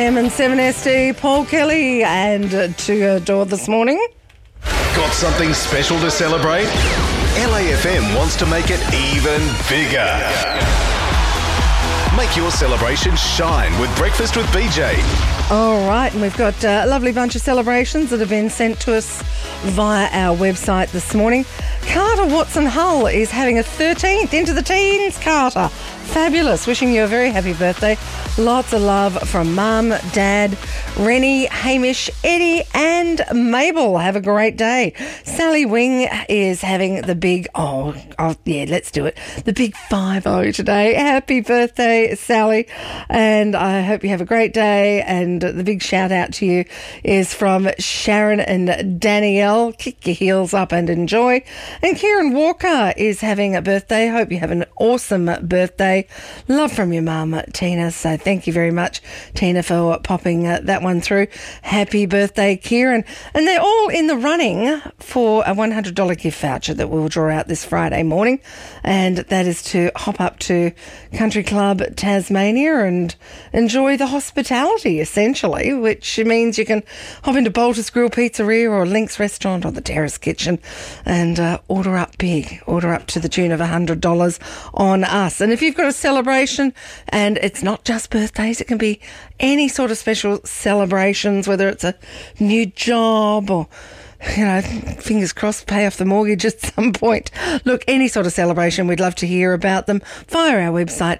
M7SD, Paul Kelly, and to adore this morning. Got something special to celebrate? LAFM wants to make it even bigger. Make your celebration shine with Breakfast with BJ. All right, and we've got a lovely bunch of celebrations that have been sent to us via our website this morning. Carter Watson Hull is having a 13th into the teens, Carter. Fabulous. Wishing you a very happy birthday. Lots of love from Mum, Dad, Rennie, Hamish, Eddie and Mabel. Have a great day. Sally Wing is having the big, let's do it. The big 5-0 today. Happy birthday, Sally. And I hope you have a great day. And the big shout out to you is from Sharon and Danielle. Kick your heels up and enjoy. And Kieran Walker is having a birthday. Hope you have an awesome birthday. Love from your mum, Tina. So thank you very much, Tina, for popping that one through. Happy birthday, Kieran. And they're all in the running for a $100 gift voucher that we'll draw out this Friday morning. And that is to hop up to Country Club Tasmania and enjoy the hospitality, essentially, which means you can hop into Bolter's Grill Pizzeria or Link's Restaurant or the Terrace Kitchen and order up big. Order up to the tune of $100 on us. And if you've got a celebration, and it's not just birthdays, it can be any sort of special celebrations, whether it's a new job or, fingers crossed, pay off the mortgage at some point. Look, any sort of celebration, we'd love to hear about them via our website,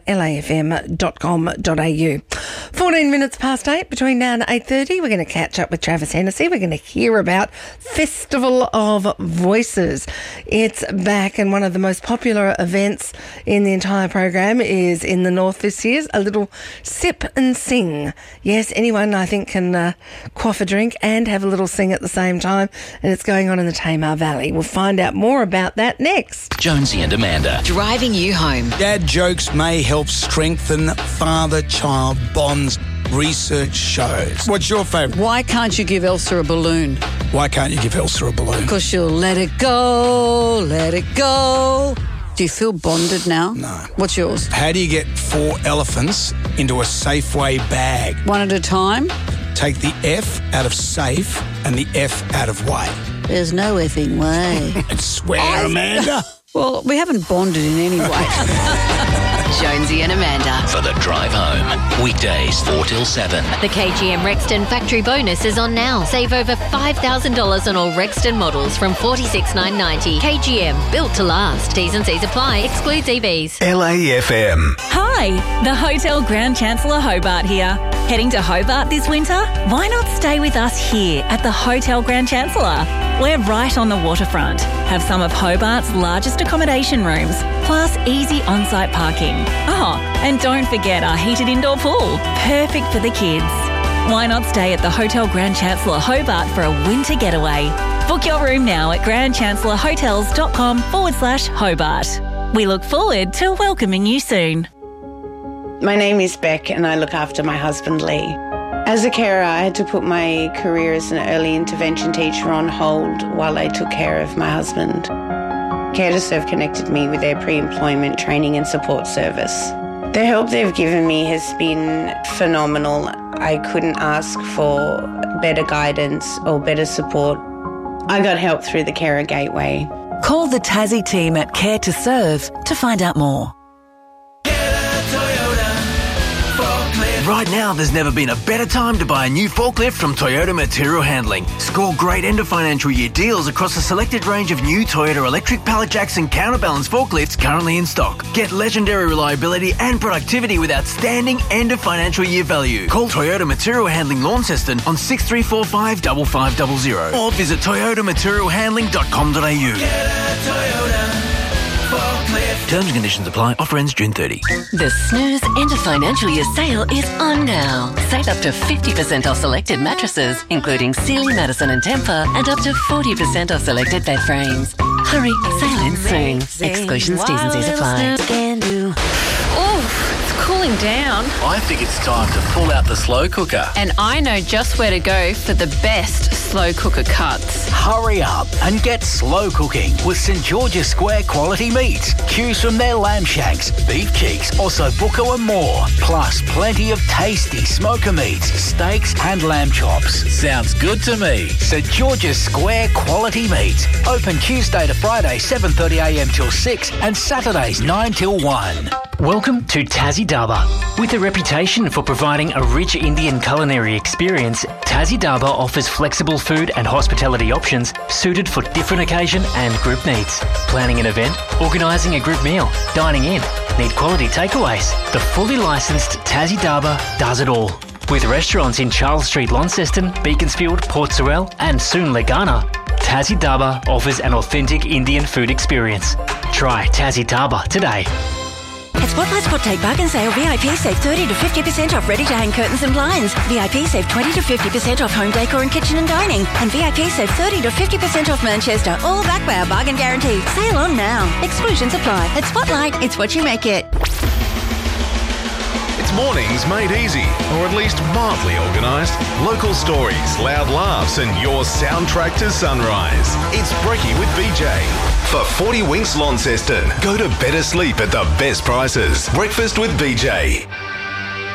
lafm.com.au. 14 minutes past 8, between now and 8:30, we're going to catch up with Travis Hennessy. We're going to hear about Festival of Voices. It's back, and one of the most popular events in the entire program is in the north this year, a little sip and sing. Yes, anyone, I think, can quaff a drink and have a little sing at the same time. And it's going on in the Tamar Valley. We'll find out more about that next. Jonesy and Amanda. Driving you home. Dad jokes may help strengthen father-child bonds. Research shows. What's your favourite? Why can't you give Elsa a balloon? Why can't you give Elsa a balloon? Because she'll let it go, let it go. Do you feel bonded now? No. What's yours? How do you get 4 elephants into a Safeway bag? One at a time? Take the F out of safe and the F out of way. There's no effing way. And swear, Amanda. Well, we haven't bonded in any way. Jonesy and Amanda. For the drive home. Weekdays 4 till 7. The KGM Rexton factory bonus is on now. Save over $5,000 on all Rexton models from $46,990. KGM, built to last. T's and C's apply. Excludes EVs. LAFM. Hi, the Hotel Grand Chancellor Hobart here. Heading to Hobart this winter? Why not stay with us here at the Hotel Grand Chancellor? We're right on the waterfront. Have some of Hobart's largest accommodation rooms, plus easy on-site parking. Oh, and don't forget our heated indoor pool, perfect for the kids. Why not stay at the Hotel Grand Chancellor Hobart for a winter getaway? Book your room now at grandchancellorhotels.com/Hobart. We look forward to welcoming you soon. My name is Beck and I look after my husband Lee. As a carer, I had to put my career as an early intervention teacher on hold while I took care of my husband. Care to Serve connected me with their pre-employment training and support service. The help they've given me has been phenomenal. I couldn't ask for better guidance or better support. I got help through the Carer Gateway. Call the Tassie team at Care to Serve to find out more. Right now, there's never been a better time to buy a new forklift from Toyota Material Handling. Score great end of financial year deals across a selected range of new Toyota electric pallet jacks and counterbalance forklifts currently in stock. Get legendary reliability and productivity with outstanding end of financial year value. Call Toyota Material Handling Launceston on 6345 5500 or visit toyotamaterialhandling.com.au. Get a Toyota forklift. Terms and conditions apply. Offer ends June 30. The Snooze End of Financial Year sale is on now. Save up to 50% off selected mattresses, including Sealy, Madison and Tempur, and up to 40% off selected bed frames. Hurry, sale ends soon. Exclusions, T's and C's apply. Oh, it's cool cooling down. I think it's time to pull out the slow cooker. And I know just where to go for the best slow cooker cuts. Hurry up and get slow cooking with St George's Square quality meats. Choose from their lamb shanks, beef cheeks, ossobuco and more. Plus plenty of tasty smoker meats, steaks and lamb chops. Sounds good to me. St George's Square quality meats. Open Tuesday to Friday 7:30am till 6 and Saturdays 9 till 1. Welcome to Tassie Dhaba. With a reputation for providing a rich Indian culinary experience, Tassie Dhaba offers flexible food and hospitality options suited for different occasion and group needs. Planning an event, organising a group meal, dining in, need quality takeaways. The fully licensed Tassie Dhaba does it all. With restaurants in Charles Street, Launceston, Beaconsfield, Port Sorell and soon Legana, Tassie Dhaba offers an authentic Indian food experience. Try Tassie Dhaba today. At Spotlight Spot Take Bargain Sale, VIP save 30 to 50% off ready-to-hang curtains and blinds. VIP save 20 to 50% off home decor and kitchen and dining. And VIP save 30 to 50% off Manchester, all backed by our bargain guarantee. Sale on now. Exclusions apply. At Spotlight, it's what you make it. It's mornings made easy, or at least mildly organised. Local stories, loud laughs, and your soundtrack to sunrise. It's Brekkie with BJ. For 40 Winks Launceston, go to better sleep at the best prices. Breakfast with BJ.